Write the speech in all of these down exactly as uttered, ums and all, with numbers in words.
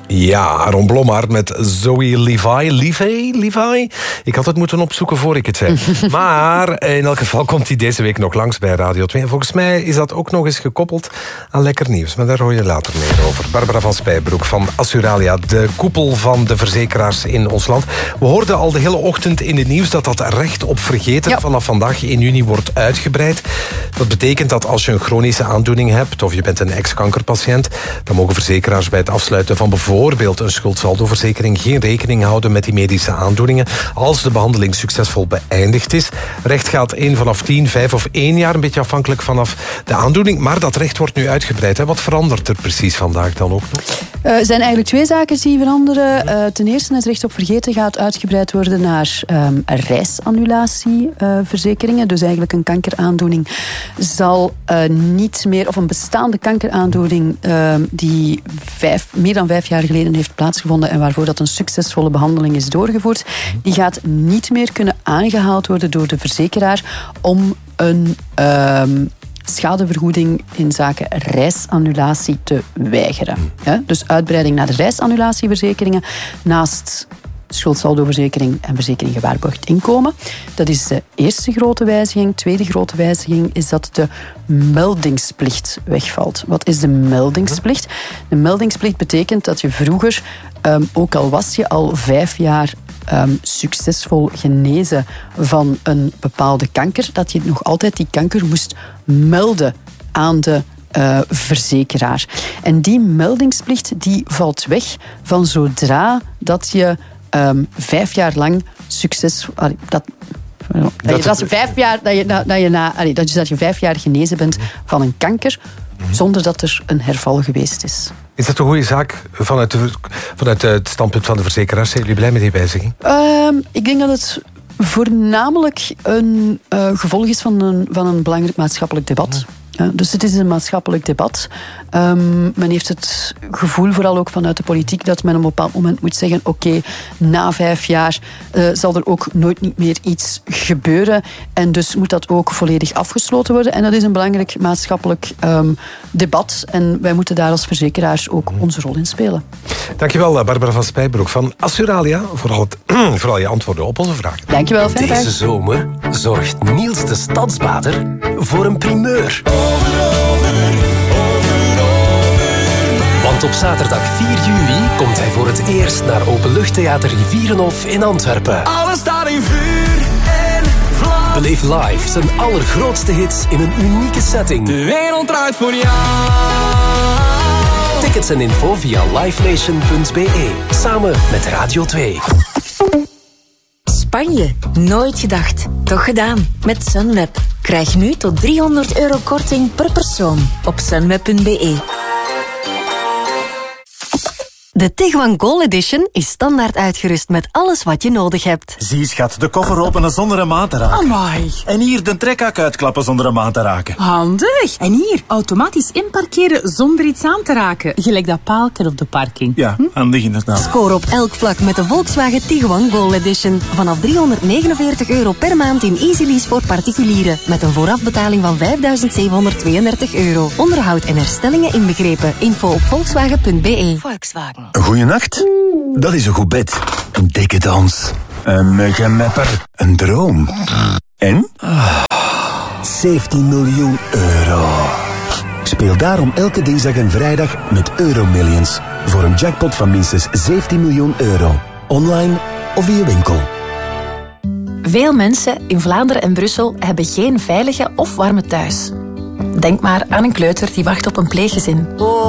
Ja, Aaron Blommaert met Zoe Levi. Levi? Levi? Ik had het moeten opzoeken voor ik het zei. Maar in elk geval komt hij deze week nog langs bij Radio twee. En volgens mij is dat ook nog eens gekoppeld aan lekker nieuws. Maar daar hoor je later meer over. Barbara van Spijbroek van Assuralia, de koepel van de verzekeraars in ons land. We hoorden al de hele ochtend in het nieuws dat dat recht op vergeten ja. vanaf vandaag in juni wordt uitgebreid. Dat betekent dat als je een chronische aandoening hebt of je bent een ex-kankerpatiënt, dan mogen verzekeraars bij het afsluiten van bijvoorbeeld een schuldsaldoverzekering geen rekening houden met die medische aandoeningen als de behandeling succesvol beëindigd is. Recht gaat in vanaf tien, vijf of één jaar, een beetje afhankelijk vanaf de aandoening. Maar dat recht wordt nu uitgebreid. Hè. Wat verandert er precies vandaag dan ook nog? Er uh, zijn eigenlijk twee zaken die veranderen. Uh, ten eerste, het recht op vergeten gaat uitgebreid worden naar um, reisannulatieverzekeringen. Uh, dus eigenlijk een kankeraandoening zal uh, niet meer, of een bestaande kankeraandoening uh, die vijf, meer dan vijf jaar geleden heeft plaatsgevonden en waarvoor dat een succesvolle behandeling is doorgevoerd, die gaat niet meer kunnen aangehaald worden door de verzekeraar om een um, schadevergoeding in zaken reisannulatie te weigeren. Ja, dus uitbreiding naar de reisannulatieverzekeringen naast schuldsaldoverzekering en verzekering gewaarborgd inkomen. Dat is de eerste grote wijziging. Tweede grote wijziging is dat de meldingsplicht wegvalt. Wat is de meldingsplicht? De meldingsplicht betekent dat je vroeger, um, ook al was je al vijf jaar Um, succesvol genezen van een bepaalde kanker, dat je nog altijd die kanker moest melden aan de uh, verzekeraar. En die meldingsplicht die valt weg van zodra dat je um, vijf jaar lang succesvol... Uh, dat, dat, dat, je, dat, je vijf jaar, dat, je, dat, je na, allee, dat, je, dat je vijf jaar genezen bent van een kanker, zonder dat er een herval geweest is. Is dat een goede zaak vanuit, de, vanuit het standpunt van de verzekeraars? Zijn jullie blij met die wijziging? Uh, ik denk dat het voornamelijk een uh, gevolg is van een, van een belangrijk maatschappelijk debat. Ja, dus het is een maatschappelijk debat. Um, men heeft het gevoel, vooral ook vanuit de politiek, dat men op een bepaald moment moet zeggen, oké, okay, na vijf jaar uh, zal er ook nooit niet meer iets gebeuren. En dus moet dat ook volledig afgesloten worden. En dat is een belangrijk maatschappelijk um, debat. En wij moeten daar als verzekeraars ook onze rol in spelen. Dankjewel, Barbara van Spijbroek van Assuralia, voor al, het, voor al je antwoorden op onze vragen. Dankjewel, fijne dag. Deze zomer zorgt Niels de Stadsbader voor een primeur. Want op zaterdag vier juli komt hij voor het eerst naar Openluchttheater Rivierenhof in Antwerpen. Alles staat in vuur en vlam. Beleef live zijn allergrootste hits in een unieke setting. De wereld draait voor jou. Tickets en info via livenation punt b e. Samen met Radio twee. Spanje. Nooit gedacht. Toch gedaan. Met Sunweb. Krijg nu tot driehonderd euro korting per persoon op sunweb punt b e. De Tiguan Gold Edition is standaard uitgerust met alles wat je nodig hebt. Zie schat, de koffer openen zonder een maat te raken. Amai. En hier de trekhak uitklappen zonder een maat te raken. Handig. En hier, automatisch inparkeren zonder iets aan te raken. Gelijk dat paalken op de parking. Ja, hm? Handig inderdaad. Score op elk vlak met de Volkswagen Tiguan Gold Edition. Vanaf driehonderdnegenenveertig euro per maand in Easy Lease voor particulieren. Met een voorafbetaling van vijfduizend zevenhonderdtweeëndertig euro. Onderhoud en herstellingen inbegrepen. Info op volkswagen punt b e. Volkswagen. Een goeie nacht? Dat is een goed bed. Een dikke dans. Een muggenmepper. Een droom. En? zeventien miljoen euro. Speel daarom elke dinsdag en vrijdag met Euromillions. Voor een jackpot van minstens zeventien miljoen euro. Online of via winkel. Veel mensen in Vlaanderen en Brussel hebben geen veilige of warme thuis. Denk maar aan een kleuter die wacht op een pleeggezin.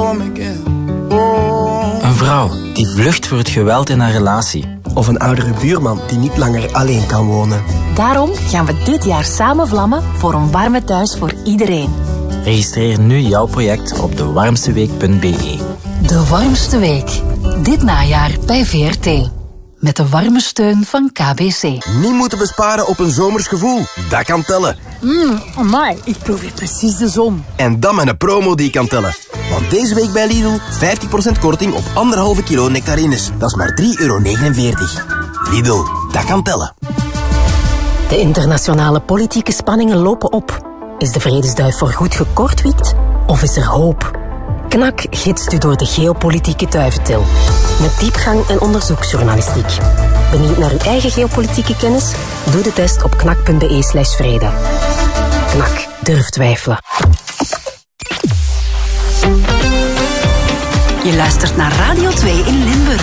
Een vrouw die vlucht voor het geweld in haar relatie. Of een oudere buurman die niet langer alleen kan wonen. Daarom gaan we dit jaar samen vlammen voor een warme thuis voor iedereen. Registreer nu jouw project op de warmste week punt b e. De Warmste Week. Dit najaar bij V R T. Met de warme steun van K B C. Niet moeten besparen op een zomers gevoel. Dat kan tellen. Mmm, amai, ik proef hier precies de zon. En dan met een promo die kan tellen. Want deze week bij Lidl vijftig procent korting op anderhalve kilo nectarines. Dat is maar drie euro negenenveertig. Lidl, dat kan tellen. De internationale politieke spanningen lopen op. Is de vredesduif voorgoed gekortwiekt? Of is er hoop? Knak gidst u door de geopolitieke duiventil. Met diepgang en onderzoeksjournalistiek. Benieuwd naar uw eigen geopolitieke kennis? Doe de test op knak.be slash vrede. Knak, durf twijfelen. Je luistert naar Radio twee in Limburg.